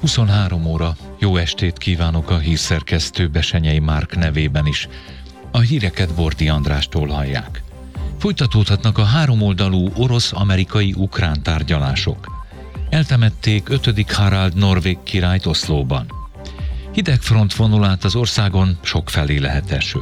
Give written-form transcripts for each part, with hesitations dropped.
23 óra. Jó estét kívánok a hírszerkesztő Besenyei Márk nevében is. A híreket Bordi Andrástól hallják. Folytatódhatnak a háromoldalú orosz-amerikai-ukrán tárgyalások. Eltemették 5. Harald norvég királyt Oszlóban. Hideg front vonul át az országon, sokfelé lehet eső.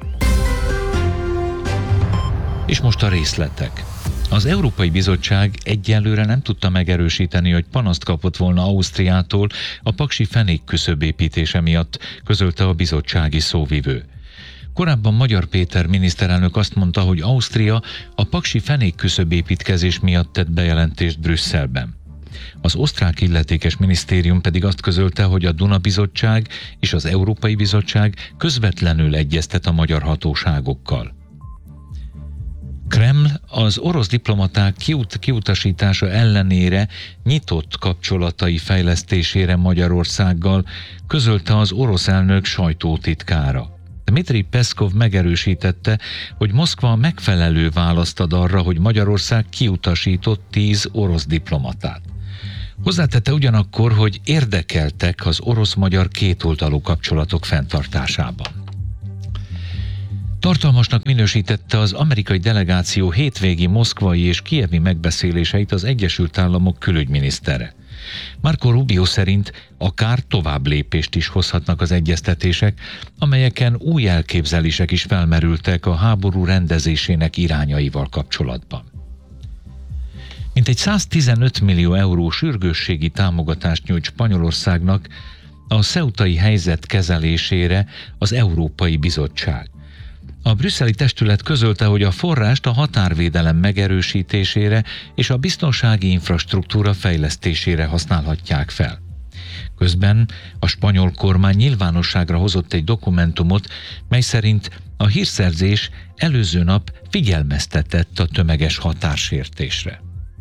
És most a részletek. Az Európai Bizottság egyelőre nem tudta megerősíteni, hogy panaszt kapott volna Ausztriától a paksi fenék küszöbépítése miatt, közölte a bizottsági szóvivő. Korábban Magyar Péter miniszterelnök azt mondta, hogy Ausztria a paksi fenék küszöbépítkezés miatt tett bejelentést Brüsszelben. Az osztrák illetékes minisztérium pedig azt közölte, hogy a Duna Bizottság és az Európai Bizottság közvetlenül egyeztet a magyar hatóságokkal. Kreml az orosz diplomaták kiutasítása ellenére nyitott kapcsolatai fejlesztésére Magyarországgal, közölte az orosz elnök sajtótitkára. Dmitri Peszkov megerősítette, hogy Moszkva megfelelő választ ad arra, hogy Magyarország kiutasított 10 orosz diplomatát. Hozzátette ugyanakkor, hogy érdekeltek az orosz-magyar kétoldalú kapcsolatok fenntartásában. Tartalmasnak minősítette az amerikai delegáció hétvégi moszkvai és kijevi megbeszéléseit az Egyesült Államok külügyminisztere. Marco Rubio szerint akár tovább lépést is hozhatnak az egyeztetések, amelyeken új elképzelések is felmerültek a háború rendezésének irányaival kapcsolatban. Mintegy 115 millió euró sürgősségi támogatást nyújt Spanyolországnak a ceutai helyzet kezelésére az Európai Bizottság. A brüsszeli testület közölte, hogy a forrást a határvédelem megerősítésére és a biztonsági infrastruktúra fejlesztésére használhatják fel. Közben a spanyol kormány nyilvánosságra hozott egy dokumentumot, mely szerint a hírszerzés előző nap figyelmeztetett a tömeges határsértésre.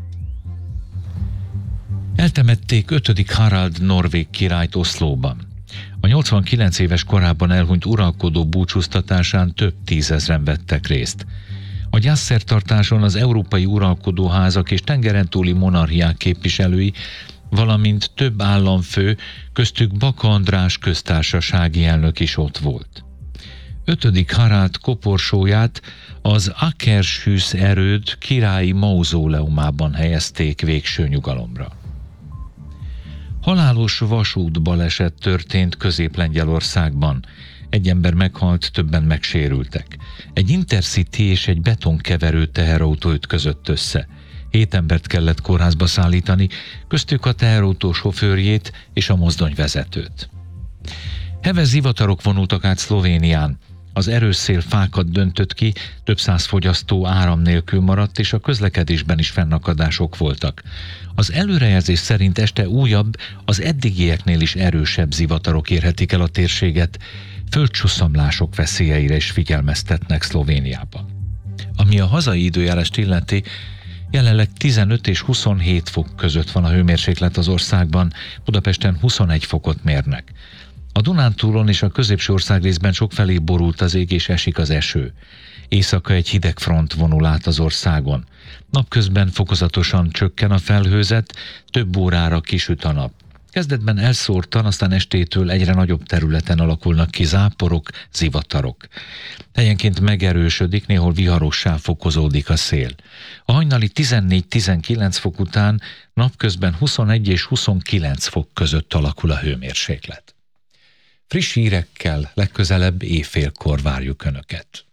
Eltemették 5. Harald norvég királyt Oszlóban. A 89 éves korában elhunyt uralkodó búcsúztatásán több tízezren vettek részt. A gyászszertartáson az európai uralkodóházak és tengeren túli monarchiák képviselői, valamint több államfő, köztük Baka András köztársasági elnök is ott volt. 5. Harald koporsóját az Akershus erőd királyi mauzóleumában helyezték végső nyugalomra. Halálos vasútbaleset történt Közép-Lengyelországban. Egy ember meghalt, többen megsérültek. Egy Intercity és egy betonkeverő teherautó ütközött össze. 7 embert kellett kórházba szállítani, köztük a teherautó sofőrjét és a mozdonyvezetőt. Heves zivatarok vonultak át Szlovénián. Az erős szél fákat döntött ki, több száz fogyasztó áram nélkül maradt, és a közlekedésben is fennakadások voltak. Az előrejelzés szerint este újabb, az eddigieknél is erősebb zivatarok érhetik el a térséget, földcsusszamlások veszélyeire is figyelmeztetnek Szlovéniában. Ami a hazai időjárást illeti, jelenleg 15 és 27 fok között van a hőmérséklet az országban, Budapesten 21 fokot mérnek. A Dunántúlon és a középső országrészben sokfelé borult az ég és esik az eső. Éjszaka egy hideg front vonul át az országon. Napközben fokozatosan csökken a felhőzet, több órára kisüt a nap. Kezdetben elszórtan, aztán estétől egyre nagyobb területen alakulnak ki záporok, zivatarok. Helyenként megerősödik, néhol viharossá fokozódik a szél. A hajnali 14-19 fok után napközben 21 és 29 fok között alakul a hőmérséklet. Friss hírekkel legközelebb éjfélkor várjuk Önöket.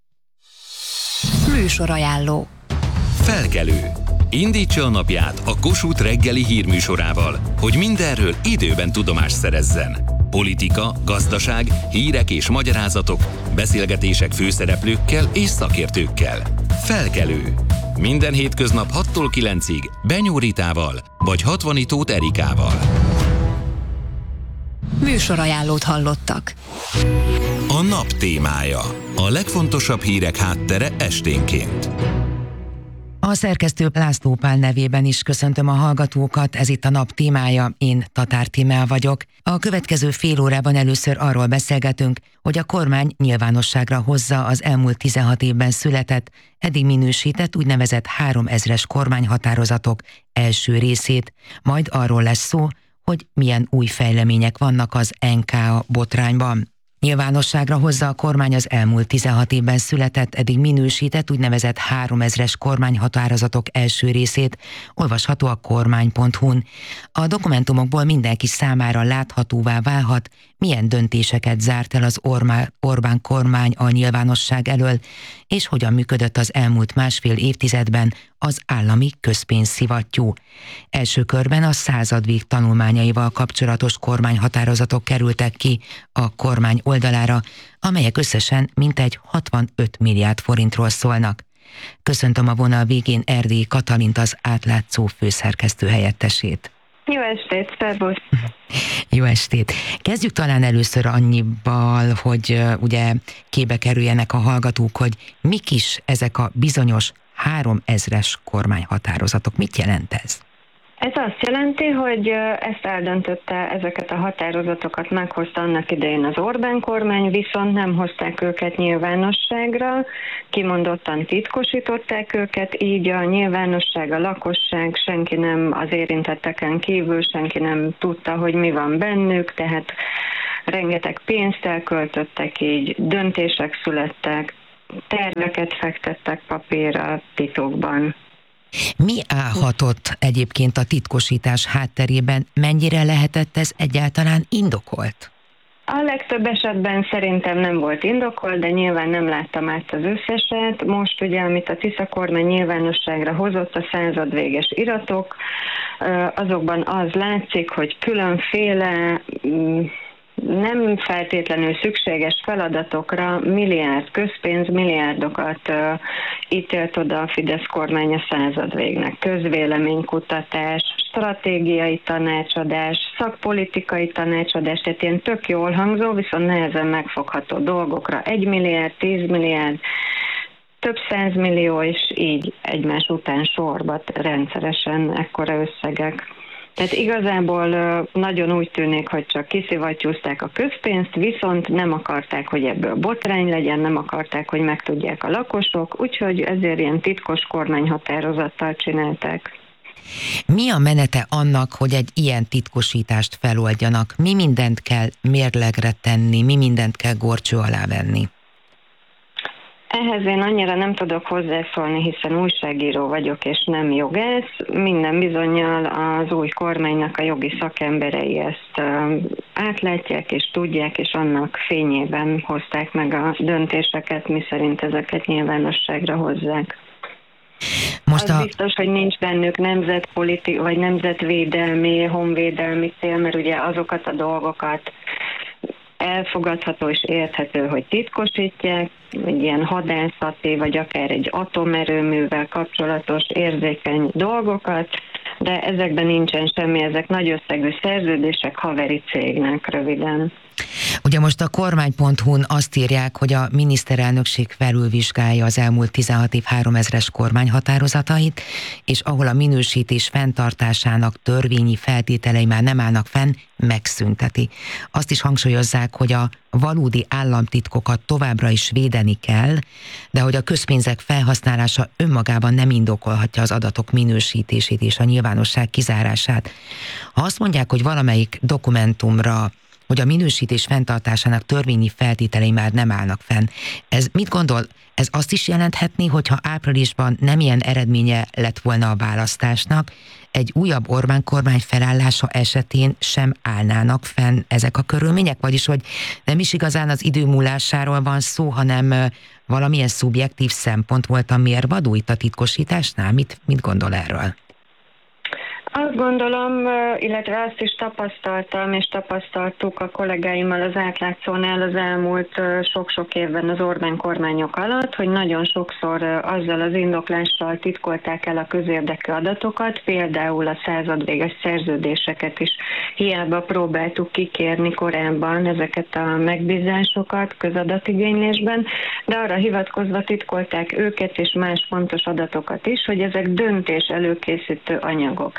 Műsorajánló. Felkelő. Indítsa a napját a Kossuth reggeli hírműsorával, hogy mindenről időben tudomást szerezzen. Politika, gazdaság, hírek és magyarázatok, beszélgetések főszereplőkkel és szakértőkkel. Felkelő. Minden hétköznap 6-tól 9-ig Benyó Ritával vagy Hatvani Tóth Erikával. Műsorajánlót hallottak. A nap témája. A legfontosabb hírek háttere esténként. A szerkesztő László Pál nevében is köszöntöm a hallgatókat, ez itt a nap témája, én Tatár Tímea vagyok. A következő fél órában először arról beszélgetünk, hogy a kormány nyilvánosságra hozza az elmúlt 16 évben született, eddig minősített úgynevezett 3000-es kormányhatározatok első részét, majd arról lesz szó, hogy milyen új fejlemények vannak az NKA botrányban. Nyilvánosságra hozza a kormány az elmúlt 16 évben született, eddig minősített úgynevezett 3000-es kormányhatározatok első részét, olvasható a kormány.hu-n. A dokumentumokból mindenki számára láthatóvá válhat, milyen döntéseket zárt el az Orbán kormány a nyilvánosság elől, és hogyan működött az elmúlt másfél évtizedben az állami közpénzszivattyú. Első körben a századvég tanulmányaival kapcsolatos kormányhatározatok kerültek ki a kormány oldalára, amelyek összesen mintegy 65 milliárd forintról szólnak. Köszöntöm a vonal végén Erdélyi Katalint, az Átlátszó főszerkesztő helyettesét. Jó estét, szervusz! Jó estét! Kezdjük talán először annyival, hogy ugye képbe kerüljenek a hallgatók, hogy mik is ezek a bizonyos 3000-es kormányhatározatok. Mit jelent ez? Ez azt jelenti, hogy ezt eldöntötte, ezeket a határozatokat meghozta annak idején az Orbán kormány, viszont nem hozták őket nyilvánosságra, kimondottan titkosították őket, így a nyilvánosság, a lakosság, senki nem, az érintetteken kívül senki nem tudta, hogy mi van bennük, tehát rengeteg pénzt elköltöttek, így döntések születtek, terveket fektettek papírra titokban. Mi állhatott egyébként a titkosítás hátterében? Mennyire lehetett ez egyáltalán indokolt? A legtöbb esetben szerintem nem volt indokolt, de nyilván nem láttam át az összeset. Most ugye, amit a Tisza kormány nyilvánosságra hozott, a századvéges iratok, azokban az látszik, hogy különféle nem feltétlenül szükséges feladatokra milliárd közpénz, milliárdokat ítélt oda a Fidesz kormány a századvégnek. Közvéleménykutatás, stratégiai tanácsadás, szakpolitikai tanácsadás, tehát ilyen tök jól hangzó, viszont nehezen megfogható dolgokra. 1 milliárd, 10 milliárd, több 100 millió, és így egymás után sorba rendszeresen ekkora összegek. Tehát igazából nagyon úgy tűnik, hogy csak kiszivattyúzták a közpénzt, viszont nem akarták, hogy ebből botrány legyen, nem akarták, hogy megtudják a lakosok, úgyhogy ezért ilyen titkos kormányhatározattal csinálták. Mi a menete annak, hogy egy ilyen titkosítást feloldjanak? Mi mindent kell mérlegre tenni, mi mindent kell górcső alá venni? Ehhez én annyira nem tudok hozzászólni, hiszen újságíró vagyok és nem jogász. Minden bizonnyal az új kormánynak a jogi szakemberei ezt átlátják és tudják, és annak fényében hozták meg a döntéseket, miszerint ezeket nyilvánosságra hozzák. Most az biztos, hogy nincs bennük nemzetpolitikai vagy nemzetvédelmi, honvédelmi cél, mert ugye azokat a dolgokat elfogadható és érthető, hogy titkosítják, egy ilyen hadászati, vagy akár egy atomerőművel kapcsolatos érzékeny dolgokat, de ezekben nincsen semmi, ezek nagy összegű szerződések haveri cégnek röviden. Ugye most a kormány.hu-n azt írják, hogy a miniszterelnökség felülvizsgálja az elmúlt 16 év 3000-es kormányhatározatait, és ahol a minősítés fenntartásának törvényi feltételei már nem állnak fenn, megszünteti. Azt is hangsúlyozzák, hogy a valódi államtitkokat továbbra is védeni kell, de hogy a közpénzek felhasználása önmagában nem indokolhatja az adatok minősítését és a nyilvánosság kizárását. Ha azt mondják, hogy valamelyik dokumentumra, hogy a minősítés fenntartásának törvényi feltételei már nem állnak fenn. Ez mit gondol? Ez azt is jelenthetné, hogyha áprilisban nem ilyen eredménye lett volna a választásnak, egy újabb Orbán kormány felállása esetén sem állnának fenn ezek a körülmények? Vagyis, hogy nem is igazán az idő múlásáról van szó, hanem valamilyen szubjektív szempont volt a mérvadó itt a titkosításnál? Mit gondol erről? Azt gondolom, illetve azt is tapasztaltam, és tapasztaltuk a kollégáimmal az Átlátszónál az elmúlt sok-sok évben az Orbán kormányok alatt, hogy nagyon sokszor azzal az indoklással titkolták el a közérdekű adatokat, például a századvéges szerződéseket is hiába próbáltuk kikérni korábban ezeket a megbízásokat közadatigénylésben, de arra hivatkozva titkolták őket és más fontos adatokat is, hogy ezek döntés előkészítő anyagok.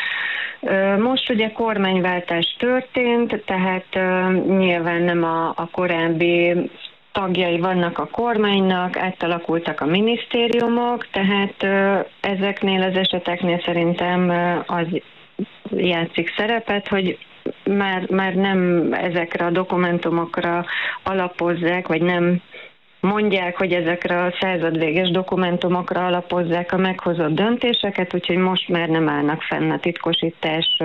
Most ugye kormányváltás történt, tehát nyilván nem a korábbi tagjai vannak a kormánynak, átalakultak a minisztériumok, tehát ezeknél az eseteknél szerintem az játszik szerepet, hogy már nem ezekre a dokumentumokra alapozzák, vagy nem mondják, hogy ezekre a századvéges dokumentumokra alapozzák a meghozott döntéseket, úgyhogy most már nem állnak fenn a titkosítás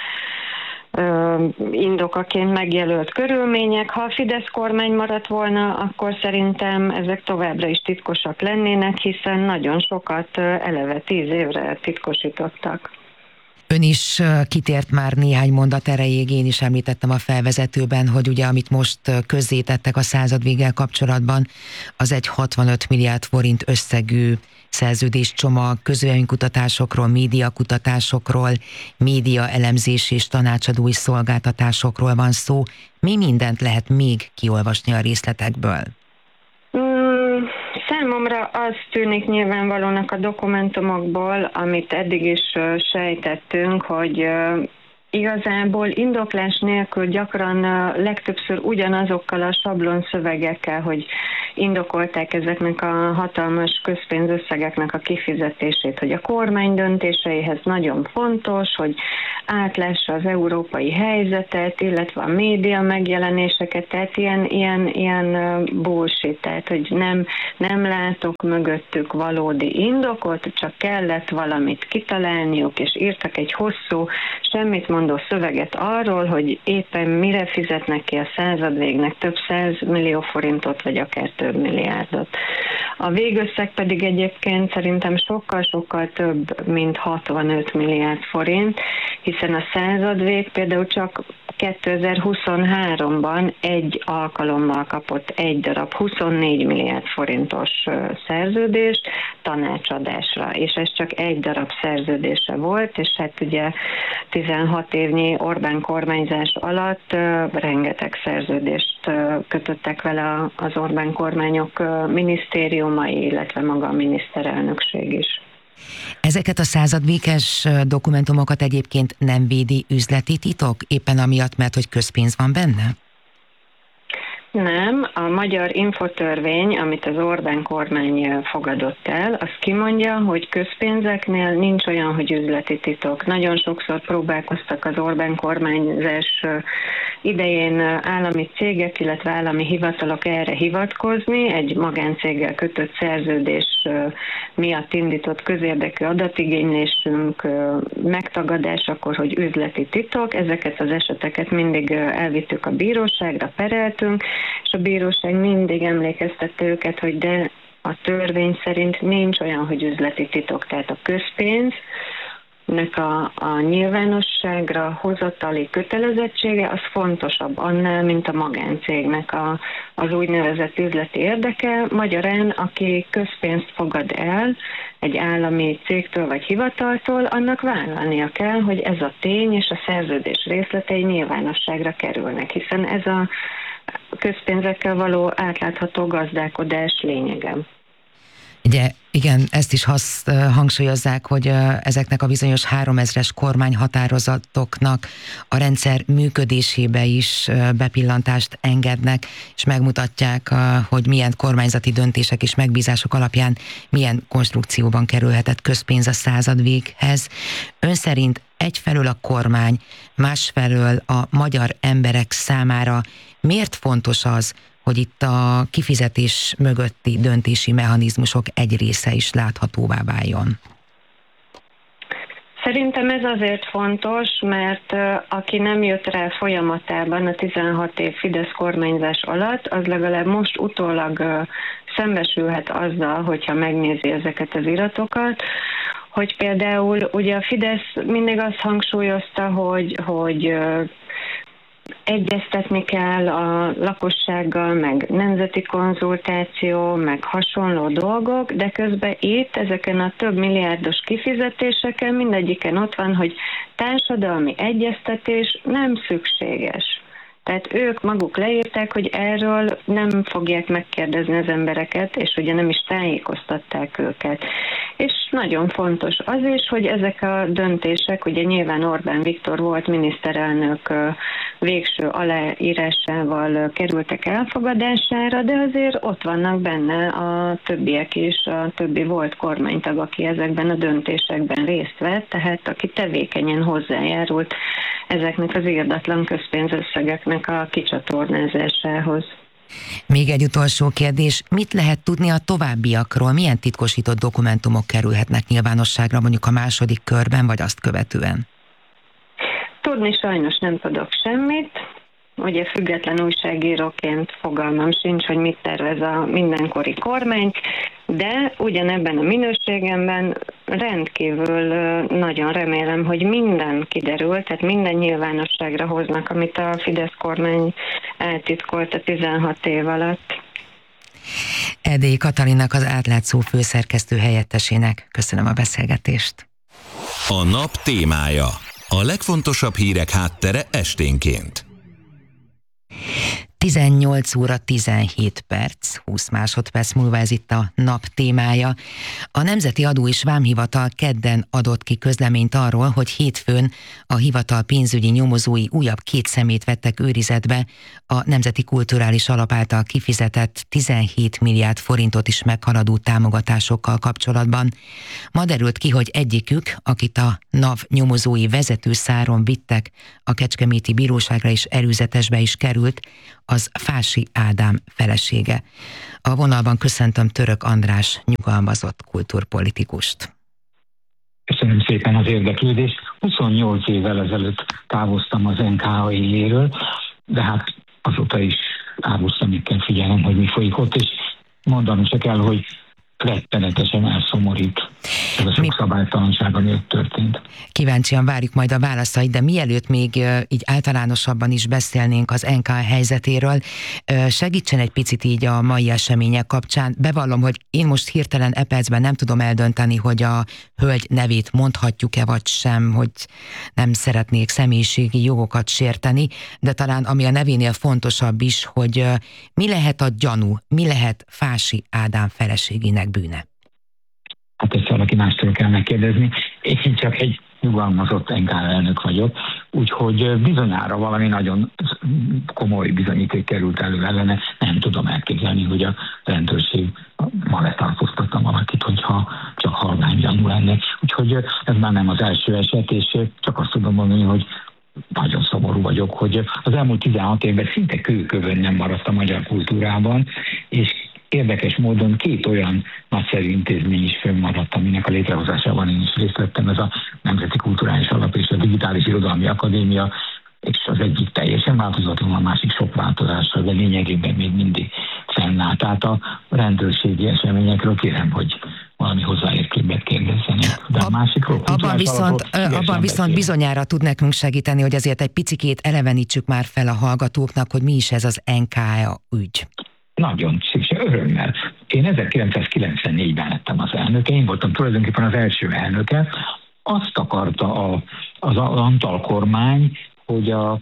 indokaként megjelölt körülmények. Ha a Fidesz kormány maradt volna, akkor szerintem ezek továbbra is titkosak lennének, hiszen nagyon sokat eleve 10 évre titkosítottak. Ön is kitért már néhány mondat erejéig, én is említettem a felvezetőben, hogy ugye amit most közzétettek a századvéggel kapcsolatban, az egy 65 milliárd forint összegű szerződéscsomag, közvéleménykutatásokról, médiakutatásokról, média elemzési és tanácsadói szolgáltatásokról van szó. Mi mindent lehet még kiolvasni a részletekből? Számomra az tűnik nyilvánvalónak a dokumentumokból, amit eddig is sejtettünk, hogy igazából indoklás nélkül gyakran legtöbbször ugyanazokkal a sablon szövegekkel, hogy indokolták ezeknek a hatalmas közpénzösszegeknek a kifizetését, hogy a kormány döntéseihez nagyon fontos, hogy átlássa az európai helyzetet, illetve a média megjelenéseket, tehát ilyen bullshit, tehát hogy nem látok mögöttük valódi indokot, csak kellett valamit kitalálniuk, és írtak egy hosszú, semmit mondó szöveget arról, hogy éppen mire fizetnek ki a századvégnek több 100 millió forintot, vagy akár több milliárdot. A végösszeg pedig egyébként szerintem sokkal-sokkal több, mint 65 milliárd forint, hiszen a századvég például csak 2023-ban egy alkalommal kapott egy darab 24 milliárd forintos szerződést tanácsadásra, és ez csak egy darab szerződése volt, és hát ugye 16 évnyi Orbán kormányzás alatt rengeteg szerződést kötöttek vele az Orbán kormányok minisztériumai, illetve maga a miniszterelnökség is. Ezeket a századvéges dokumentumokat egyébként nem védi üzleti titok, éppen amiatt, mert hogy közpénz van benne? Nem, a magyar infotörvény, amit az Orbán kormány fogadott el, az kimondja, hogy közpénzeknél nincs olyan, hogy üzleti titok. Nagyon sokszor próbálkoztak az Orbán kormányzás idején állami cégek, illetve állami hivatalok erre hivatkozni. Egy magáncéggel kötött szerződés miatt indított közérdekű adatigénylésünk megtagadásakor, hogy üzleti titok. Ezeket az eseteket mindig elvittük a bíróságra, pereltünk, és a bíróság mindig emlékeztette őket, hogy de a törvény szerint nincs olyan, hogy üzleti titok, tehát a közpénznek a nyilvánosságra hozatali kötelezettsége az fontosabb annál, mint a magáncégnek az úgynevezett üzleti érdeke. Magyarán, aki közpénzt fogad el egy állami cégtől vagy hivataltól, annak vállalnia kell, hogy ez a tény és a szerződés részletei nyilvánosságra kerülnek, hiszen ez a közpénzekkel való átlátható gazdálkodás lényege. Ugye, igen, ezt is hangsúlyozzák, hogy ezeknek a bizonyos 3000-es kormányhatározatoknak a rendszer működésébe is bepillantást engednek, és megmutatják, hogy milyen kormányzati döntések és megbízások alapján milyen konstrukcióban kerülhetett közpénz a századvéghez. Ön szerint egyfelől a kormány, másfelől a magyar emberek számára miért fontos az, hogy itt a kifizetés mögötti döntési mechanizmusok egy része is láthatóvá váljon? Szerintem ez azért fontos, mert aki nem jött rá folyamatában a 16 év Fidesz kormányzás alatt, az legalább most utólag szembesülhet azzal, hogyha megnézi ezeket az iratokat, hogy például ugye a Fidesz mindig azt hangsúlyozta, hogy egyeztetni kell a lakossággal, meg nemzeti konzultáció, meg hasonló dolgok, de közben itt ezeken a több milliárdos kifizetéseken mindegyiken ott van, hogy társadalmi egyeztetés nem szükséges. Tehát ők maguk leírták, hogy erről nem fogják megkérdezni az embereket, és ugye nem is tájékoztatták őket. És nagyon fontos az is, hogy ezek a döntések, ugye nyilván Orbán Viktor volt miniszterelnök végső aláírásával kerültek elfogadására, de azért ott vannak benne a többiek is, a többi volt kormánytag, aki ezekben a döntésekben részt vett, tehát aki tevékenyen hozzájárult ezeknek az irdatlan közpénzösszegeknek a kicsatornázásához. Még egy utolsó kérdés, mit lehet tudni a továbbiakról? Milyen titkosított dokumentumok kerülhetnek nyilvánosságra mondjuk a második körben, vagy azt követően? Tudni sajnos nem tudok semmit. Ugye független újságíróként fogalmam sincs, hogy mit tervez a mindenkori kormány, de ugyanebben a minőségemben rendkívül nagyon remélem, hogy minden kiderül, tehát minden nyilvánosságra hoznak, amit a Fidesz kormány eltitkolt a 16 év alatt. Erdélyi Katalinnak, az Átlátszó főszerkesztő helyettesének köszönöm a beszélgetést. A nap témája. A legfontosabb hírek háttere esténként. 18 óra 17 perc, 20 másodperc múlva ez itt a nap témája. A Nemzeti Adó és Vámhivatal kedden adott ki közleményt arról, hogy hétfőn a hivatal pénzügyi nyomozói újabb 2 személyt vettek őrizetbe a Nemzeti Kulturális Alap által kifizetett 17 milliárd forintot is meghaladó támogatásokkal kapcsolatban. Ma derült ki, hogy egyikük, akit a NAV nyomozói vezetőszáron vittek, a kecskeméti bíróságra is előzetesbe is került, az Fási Ádám felesége. A vonalban köszöntöm Török András nyugalmazott kultúrpolitikust. Köszönöm szépen az érdeklődést. 28 évvel ezelőtt távoztam az NKA-éről, de hát azóta is árvusztamikkel figyelem, hogy mi folyik ott, és mondanom csak el, hogy rettenetesen elszomorít ez a sok szabálytalanság, ami ott történt. Kíváncsian várjuk majd a válaszait, de mielőtt még így általánosabban is beszélnénk az NKA helyzetéről, segítsen egy picit így a mai események kapcsán. Bevallom, hogy én most hirtelen percben nem tudom eldönteni, hogy a hölgy nevét mondhatjuk-e vagy sem, hogy nem szeretnék személyiségi jogokat sérteni, de talán ami a nevénél fontosabb is, hogy mi lehet a gyanú, mi lehet Fási Ádám feleségének bűne? Hát ezt valaki mástól kell megkérdezni. Én csak egy nyugalmazott NKA elnök vagyok, úgyhogy bizonyára valami nagyon komoly bizonyíték került elő ellene. Nem tudom elképzelni, hogy a rendőrség ma letartóztatta valakit, hogyha csak halvány gyanú lenne. Úgyhogy ez már nem az első eset, és csak azt tudom mondani, hogy nagyon szomorú vagyok, hogy az elmúlt 16 évben szinte kőkövön nem maradt a magyar kultúrában, és érdekes módon 2 olyan nagyszerű intézmény is fönnmaradt, aminek a létrehozásában én is részt vettem, ez a Nemzeti Kulturális Alap és a Digitális Irodalmi Akadémia, és az egyik teljesen változatlan, a másik sok változással, de lényegében még mindig fennáll. Tehát a rendőrségi eseményekről kérem, hogy valami hozzáértőbbet kérdezzenek. De a másikról abban viszont bizonyára tud nekünk segíteni, hogy azért egy picikét elevenítsük már fel a hallgatóknak, hogy mi is ez az NKA ügy. Nagyon szívesen, örömmel. Én 1994-ben lettem az elnöke, én voltam tulajdonképpen az első elnöke. Azt akarta az Antal kormány, hogy a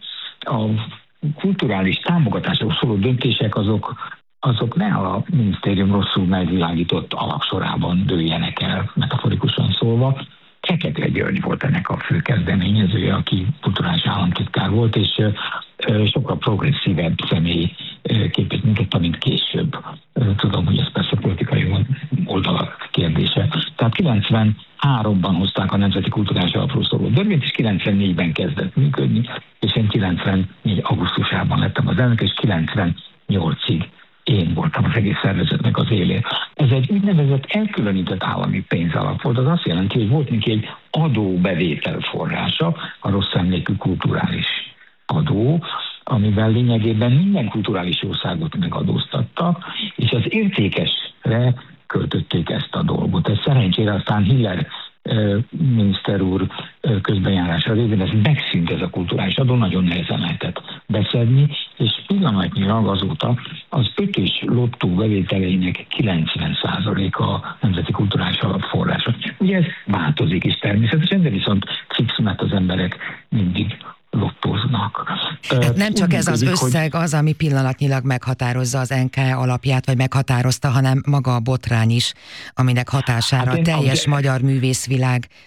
kulturális támogatások szóló döntések azok ne a minisztérium rosszul megvilágított alapsorában dőljenek el, metaforikusan szólva. Fekete György volt ennek a fő kezdeményezője, aki kulturális államtitkár volt, és sokkal progresszívebb személy képét mutatta, mint később. Tudom, hogy ez persze politikai oldalak kérdése. Tehát 93-ban hozták a Nemzeti Kulturális Alapról szóló törvényt, és 94-ben kezdett működni, és én 94 augusztusában lettem az elnök, és 98-ig én voltam az egész szervezetnek az élén. Ez egy úgynevezett elkülönített állami pénzalap volt. Az azt jelenti, hogy volt neki egy adóbevétel forrása, a rossz emlékű kulturális adó, amivel lényegében minden kulturális országot megadóztattak, és az értékesre költötték ezt a dolgot. Ez szerencsére aztán Hiller miniszter úr közbenjárása révén ez megszűnt, ez a kulturális adó, nagyon nehezen lehetett beszedni, és pillanatnyilag azóta az 5-ös lottó bevételeinek 90%-a a Nemzeti Kulturális Alap forrása. Ugye ez változik is természetesen, de viszont fix, mert az emberek mindig lottóznak. Hát nem csak ez az összeg az, ami pillanatnyilag meghatározza az NKA alapját, vagy meghatározta, hanem maga a botrány is, aminek hatására a teljes magyar művészvilág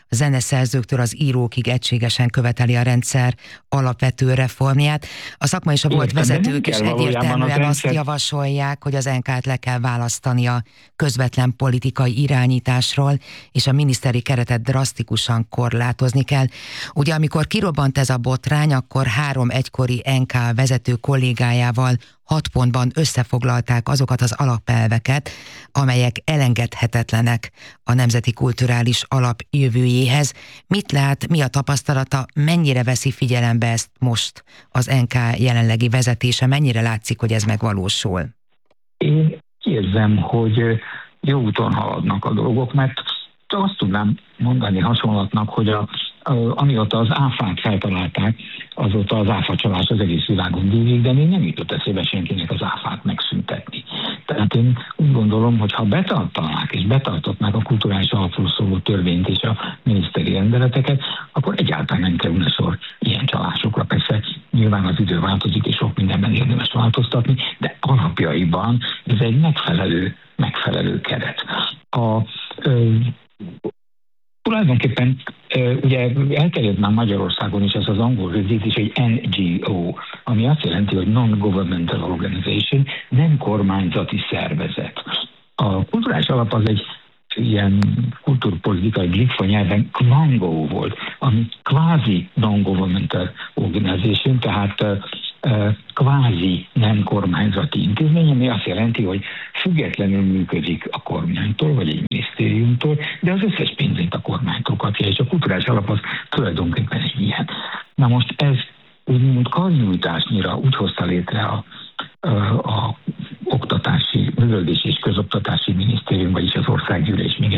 zeneszerzőktől az írókig egységesen követeli a rendszer alapvető reformját. A szakma és a volt vezetők is egyértelműen azt javasolják, hogy az NK-t le kell választani a közvetlen politikai irányításról, és a miniszteri keretet drasztikusan korlátozni kell. Ugye amikor kirobbant ez a botrány, akkor 3 egykori NK vezető kollégájával 6 pontban összefoglalták azokat az alapelveket, amelyek elengedhetetlenek a nemzeti kulturális alap jövőjéhez. Mit lát, mi a tapasztalata, mennyire veszi figyelembe ezt most az NK jelenlegi vezetése, mennyire látszik, hogy ez megvalósul? Én érzem, hogy jó úton haladnak a dolgok, mert azt tudnám mondani hasonlatnak, hogy amióta az áfát feltalálták, azóta az áfacsalás az egész világon dívik, de még nem jutott eszébe senkinek az áfát megszüntetni. Tehát én úgy gondolom, hogy ha betartanák és betartatnák a kulturális alapról szóló törvényt és a miniszteri rendeleteket, akkor egyáltalán nem kerülne sor ilyen csalásokra. Persze nyilván az idő változik, és sok mindenben érdemes változtatni, de alapjaiban ez egy megfelelő keret. Tulajdonképpen ugye elterjedt már Magyarországon is ez az angol rövidítés, hogy NGO, ami azt jelenti, hogy Non-Governmental Organization, nem kormányzati szervezet. A kulturális alap az egy ilyen kultúrpolitikai glikfa nyelven kvangó volt, ami kvázi non-governmental organization, tehát kvázi nem kormányzati intézmény, ami azt jelenti, hogy függetlenül működik a kormánytól, vagy egy minisztériumtól, de az összes pénzét a kormánytól kapja, és a kulturális alap az tulajdonképpen egy ilyen. Na most ez úgymond karnyújtásnyira úgy hozta létre a oktatási, művelődési és közoktatási minisztérium, vagyis az országgyűlés még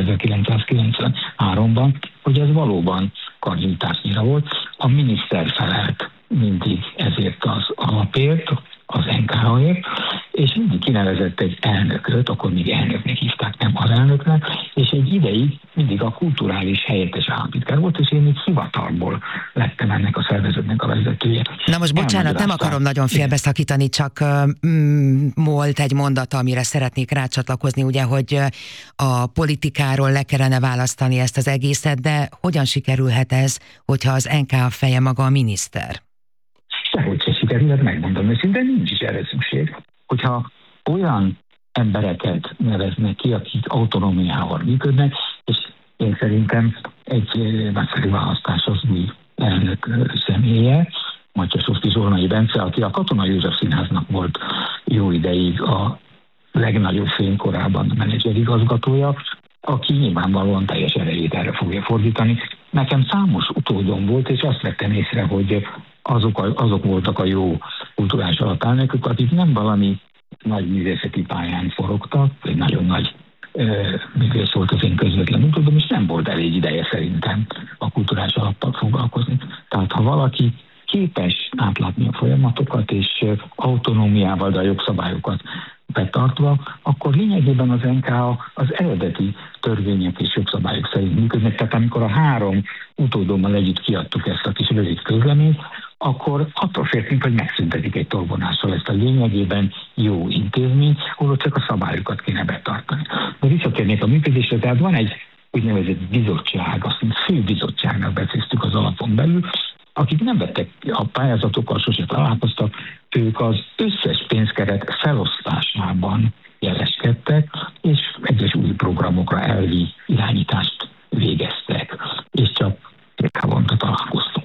1993-ban, hogy ez valóban karnyújtásnyira volt. A miniszter felelt mindig ezért az alapért, az NK-ért, és mindig kinevezett egy elnököt, akkor még elnöknek hívták, nem alelnöknek, és egy ideig mindig a kulturális helyettes államtitkár volt, és én így hivatalból lettem ennek a szervezetnek a vezetője. Na most bocsánat, nem akarom nagyon félbeszakítani, csak volt egy mondata, amire szeretnék rácsatlakozni, ugye, hogy a politikáról le kellene választani ezt az egészet, de hogyan sikerülhet ez, hogyha az NK a feje maga a miniszter? Sehogy se sikerült, megmondom őszintén, nincs is erre szükség. Hogyha olyan embereket neveznek ki, akik autonómiával működnek, és én szerintem egy nagyszerű választás az új elnök személye, Matyasovszky Zsolnai Bence, aki a Katonai József Színháznak volt jó ideig a legnagyobb fénykorában menedzserigazgatója, aki nyilvánvalóan teljes erejét erre fogja fordítani. Nekem számos utódom volt, és azt vettem észre, hogy azok voltak a jó kulturális alapelnökök, akik nem valami nagy művészeti pályán forogtak, vagy nagyon nagy művész volt az én közvetlen utódom, és nem volt elég ideje szerintem a kulturális alappal foglalkozni. Tehát ha valaki képes átlátni a folyamatokat, és autonómiával, de a jogszabályokat betartva, akkor lényegében az NK az eredeti törvények és jogszabályok szerint működnek. Tehát amikor a 3 utódommal együtt kiadtuk ezt a kis rövid közleményt, akkor attól féltünk, hogy megszüntetik egy tolvonással ezt a lényegében jó intézményt, ahol csak a szabályokat kéne betartani. De visszatérnék a működésre, tehát van egy úgynevezett bizottság, azt mint főbizottságnak becéztük az alapon belül, akik nem vettek a pályázatokkal, sose találkoztak, ők az összes pénzkeret felosztásában jeleskedtek, és egyes új programokra elvi irányítást végeztek, és csak havonta találkoztunk.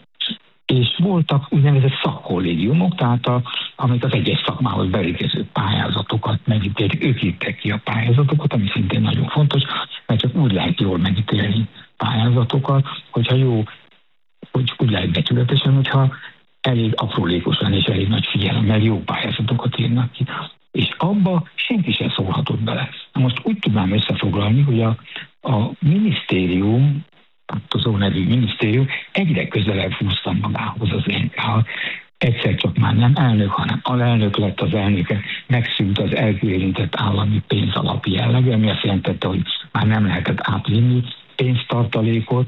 És voltak úgynevezett szakkollégiumok, tehát amik az egyes szakmához beérkező pályázatokat megítélik, ők írták ki a pályázatokat, ami szintén nagyon fontos, mert csak úgy lehet jól megítélni pályázatokat, hogyha jó, hogy úgy lehet becsületesen, hogyha elég aprólékosan és elég nagy figyelemmel jó pályázatokat írnak ki. És abba senki sem szólhatott bele. Na most úgy tudnám összefoglalni, hogy a minisztérium, az nevű minisztérium egyre közelebb húzta magához az NK. Egyszer csak már nem elnök, hanem alelnök lett az elnöke, megszűnt az elkülönített állami pénzalapi jellegű, ami azt jelentette, hogy már nem lehetett átvinni pénztartalékot,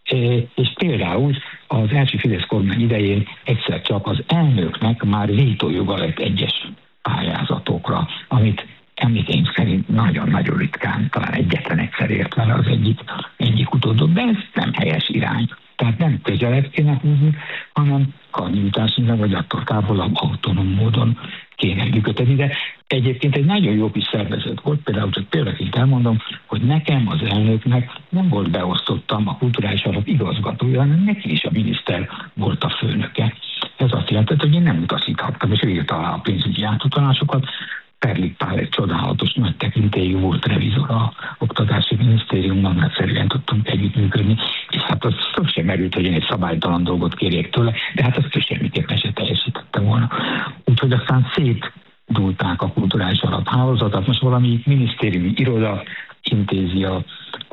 és például az első Fidesz kormány idején egyszer csak az elnöknek már vétójoga lett egyes pályázatokra, amit emlékeim szerint nagyon-nagyon ritkán, talán egyetlen egyszer ért vele az egyik egyik utódot, de ez nem helyes irány. Tehát nem közelebb kéne húzni, hanem karnyújtásnyira, vagy attól távolabb autonóm módon kéne működni. De egyébként egy nagyon jó kis szervezet volt, például csak példaként elmondom, hogy nekem az elnöknek nem volt beosztottam a kulturális alap igazgatója, hanem neki is a miniszter volt a főnöke. Ez azt jelentett, hogy én nem utasíthattam, és ő írta alá a pénzügyi átutalásokat. Perlik Pál egy csodálatos nagy tekintélyű volt revizor a Oktatási Minisztériumban, nagyszerűen tudtunk együttműködni, és hát az sem merült, hogy én egy szabálytalan dolgot kérjek tőle, de hát azt semmiképpen se teljesítette volna. Úgyhogy aztán szétdúlták a kulturális alaphálózatot, most valami minisztériumi iroda intézi a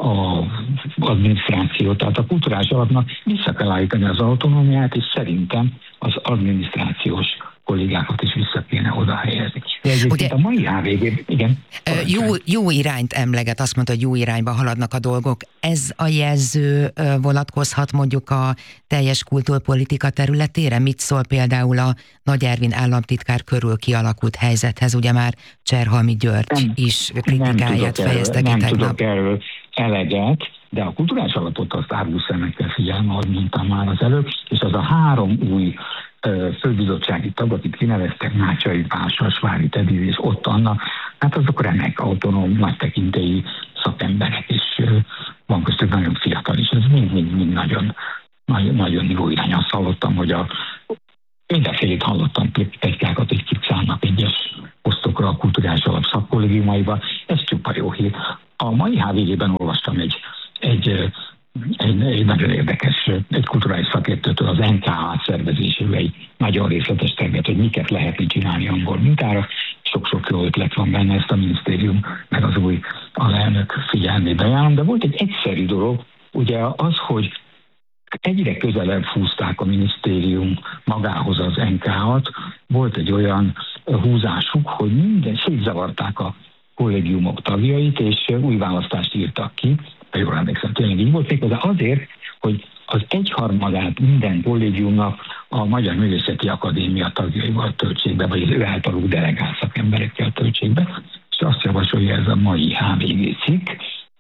adminisztrációt, tehát a kulturális alapnak vissza kell állítani az autonómiát, és szerintem az adminisztrációs kollégákat is vissza kéne oda helyezni. De egyébként a mai HVG, igen. Jó irányt emleget, azt mondta, hogy jó irányba haladnak a dolgok. Ez a jelző vonatkozhat mondjuk a teljes kultúrpolitika területére? Mit szól például a Nagy Ervin államtitkár körül kialakult helyzethez? Ugye már Cserhalmi György is kritikáját fejezte ki tegnap. Nem tudok erről eleget, de a kulturális alapot azt árgus szemekkel figyelme, ahogy mondtam már az előbb, és az a 3 új főbizottsági tag, akit kineveztek, Mácsai Pásas, Vári Teddy és Ott Anna, hát azok remek, autonóm, nagy tekintélyű szakemberek, és van köztük nagyon fiatal is, ez mind nagyon jó irány. Azt hallottam, hogy mindenfélét hallottam pletykákat, hogy kik szállnak egyes posztokra a kulturális alap szakkollégiumaiba, ez csupa jó hír. A mai HVG-ben olvastam egy nagyon érdekes, egy kulturális szakértőtől az NKA szervezésével egy nagyon részletes tervet, hogy miket lehetne csinálni angol mintára. Sok-sok jó ötlet van benne, ezt a minisztérium, meg az új alelnök figyelmébe ajánlom, de volt egy egyszerű dolog, ugye az, hogy egyre közelebb húzták a minisztérium magához az NK-at, volt egy olyan húzásuk, hogy szétzavarták a kollégiumok tagjait, és új választást írtak ki, jól emlékszem, tényleg így volt, méghozzá azért, hogy az 1/3 minden kollégiumnak a Magyar Művészeti Akadémia tagjaival töltsék be, vagy az ő általuk delegált szakemberekkel töltsék be, és azt javasolja ez a mai HVG cikk,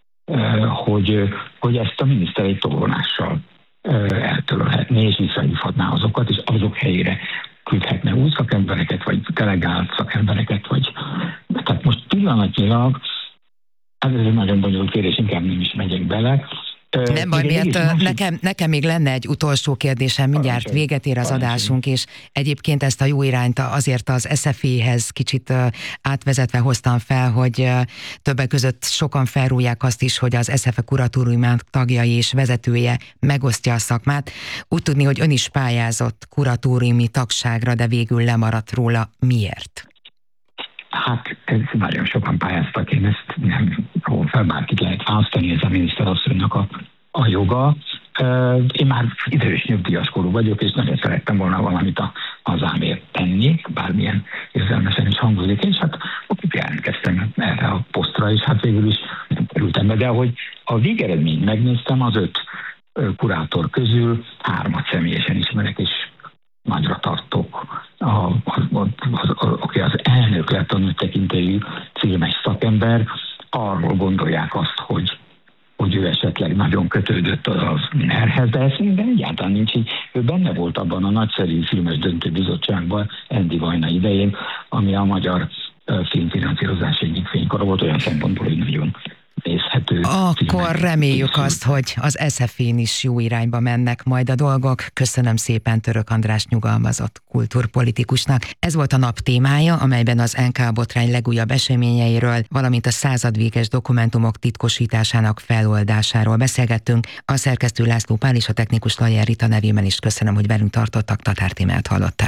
hogy ezt a miniszter egy tolvonással eltörölhetné, és visszahívhatná azokat, és azok helyére küldhetne új szakembereket, vagy delegált szakembereket, vagy... Tehát most pillanatnyilag, ez egy nagyon bonyolult kérdés, inkább nem is megyek bele. Nem baj, miért nekem még lenne egy utolsó kérdésem, mindjárt véget ér az adásunk, és egyébként ezt a jó irányt azért az SZFI-hez kicsit átvezetve hoztam fel, hogy többek között sokan felrúgják azt is, hogy az SZFE kuratóriumának tagjai és vezetője megosztja a szakmát. Úgy tudni, hogy ön is pályázott kuratóriumi tagságra, de végül lemaradt róla. Miért? Hát ez nagyon sokan pályáztak, én ezt nem fel, bárkit lehet választani, ez a miniszterasszonynak a joga. Én már idős nyugdíjas korú vagyok, és nagyon szerettem volna valamit a hazámért tenni, bármilyen érzelmesen is hangzik, és hát jelentkeztem erre a posztra, és hát végül is nem kerültem be, de ahogy a végeredményt megnéztem, az 5 kurátor közül 3-at személyesen ismerek, és nagyra tartok. Aki az elnök lett, a nagy tekintélyű filmes szakember, arról gondolják azt, hogy ő esetleg nagyon kötődött az NER-hez, de ez szerintem egyáltalán nincs így. Ő benne volt abban a nagyszerű filmes döntőbizottságban Endi Vajna idején, ami a magyar filmfinanszírozás egyik fénykora volt, olyan szempontból, hogy nagyon nézhető. Akkor reméljük azt, hogy az SZF-én is jó irányba mennek majd a dolgok. Köszönöm szépen Török András nyugalmazott kultúrpolitikusnak. Ez volt a nap témája, amelyben az NK botrány legújabb eseményeiről, valamint a századvéges dokumentumok titkosításának feloldásáról beszélgettünk. A szerkesztő László Pál és a technikus Lajer Rita nevében is köszönöm, hogy velünk tartottak. Tatár Tímát hallották.